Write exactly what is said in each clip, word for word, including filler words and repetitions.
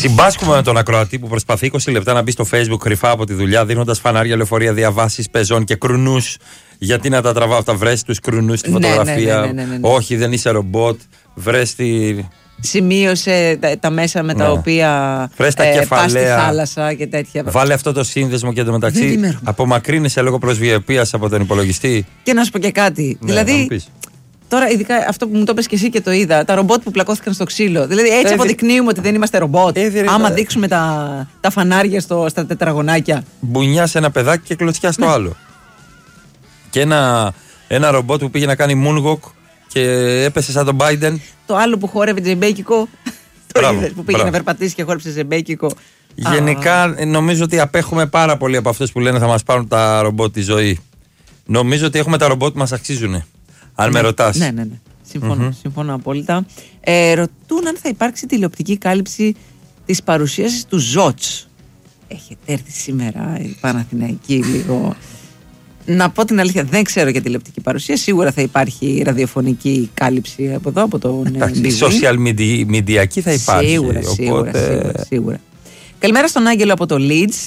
Συμπάσχουμε με τον ακροατή που προσπαθεί είκοσι λεπτά να μπει στο Facebook κρυφά από τη δουλειά, δίνοντας φανάρια, λεωφορεία, διαβάσεις πεζών και κρουνούς. Γιατί να τα τραβάω αυτά, βρες τους κρουνούς στη φωτογραφία. Ναι, ναι, ναι, ναι, ναι, ναι. Όχι, δεν είσαι ρομπότ. Βρες τη. Σημείωσε τα, τα μέσα με τα ναι. οποία βρες τα ε, κεφαλαία. πας στη θάλασσα και τέτοια. Βάλε αυτό το σύνδεσμο και εντωμεταξύ απομακρύνεσαι λόγω προσβιαιμίας από τον υπολογιστή. Και να σου πω και κάτι. Ναι, δηλαδή. Τώρα, ειδικά αυτό που μου το είπες και εσύ και το είδα, τα ρομπότ που πλακώθηκαν στο ξύλο. Δηλαδή, έτσι ε, αποδεικνύουμε ότι δεν είμαστε ρομπότ. Ε, άμα ε, δείξουμε τα, τα φανάρια στο, στα τετραγωνάκια. Μπουνιά σε ένα παιδάκι και κλωτσιά στο ναι. άλλο. Και ένα, ένα ρομπότ που πήγε να κάνει moonwalk και έπεσε σαν τον Biden. Το άλλο που χόρευε τζεμπέκικο. Μπράβο, το είδες, που πήγε μπράβο. να περπατήσει και χόρεψε τζεμπέκικο. Γενικά, Α. νομίζω ότι απέχουμε πάρα πολύ από αυτούς που λένε θα μας πάρουν τα ρομπότ τη ζωή. Νομίζω ότι έχουμε τα ρομπότ που μας αξίζουν. Αν ναι, με ρωτάς. Ναι, ναι, ναι. Συμφωνώ, mm-hmm. συμφωνώ απόλυτα. Ε, ρωτούν αν θα υπάρξει τηλεοπτική κάλυψη της παρουσίασης του Ζότς. Έχετε έρθει σήμερα η Παναθηναϊκή λίγο. Να πω την αλήθεια, δεν ξέρω για τηλεοπτική παρουσία. Σίγουρα θα υπάρχει ραδιοφωνική κάλυψη από εδώ, από τον Εντάξει, social media, media θα υπάρχει. Σίγουρα, οπότε... σίγουρα, σίγουρα, σίγουρα. Καλημέρα στον Άγγελο από το Leeds.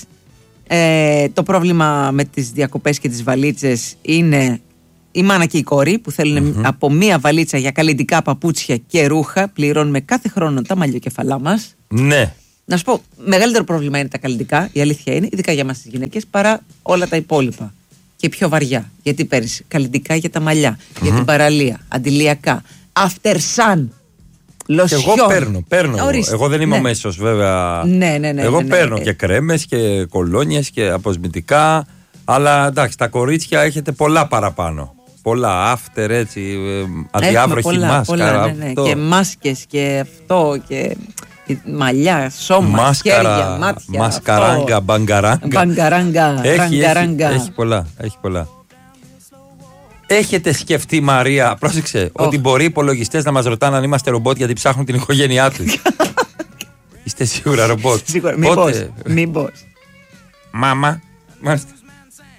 Ε, το πρόβλημα με τις διακοπές και τις βαλίτσες είναι η μάνα και η κόρη που θέλουν mm-hmm. από μία βαλίτσα για καλλιτικά παπούτσια και ρούχα. Πληρώνουμε κάθε χρόνο τα μαλλιοκεφαλά μας. Ναι. Να σου πω, μεγαλύτερο πρόβλημα είναι τα καλλιτικά, η αλήθεια είναι, ειδικά για μας τις γυναίκες, παρά όλα τα υπόλοιπα. Και πιο βαριά. Γιατί παίρνεις καλλιτικά για τα μαλλιά, mm-hmm. για την παραλία, αντιλιακά, after sun, λοσιόν. Εγώ παίρνω, παίρνω. Ορίστε. Εγώ δεν είμαι ναι. ο μέσος βέβαια. Ναι, ναι, ναι. Εγώ ναι, ναι, παίρνω ναι. και κρέμες και κολόνιες και αποσμητικά. Αλλά εντάξει, τα κορίτσια έχετε πολλά παραπάνω. Πολλά, after έτσι, αδιάβροχη μάσκα. Πολλά, ναι, ναι. Και μάσκες και αυτό και μαλλιά, σώμα, μάσκαρα, χέρια, μάτια. Μασκαράγκα, μπαγκαράγκα. Μπαγκαράγκα, έχει, έχει, έχει πολλά, έχει πολλά. Έχετε σκεφτεί, Μαρία, πρόσεξε, oh. ότι μπορεί οι υπολογιστές να μας ρωτάνε αν είμαστε ρομπότ γιατί ψάχνουν την οικογένειά τους. Είστε σίγουρα ρομπότ? Σίγουρα, μήπως, μήπως. Μάμα, μάλιστα.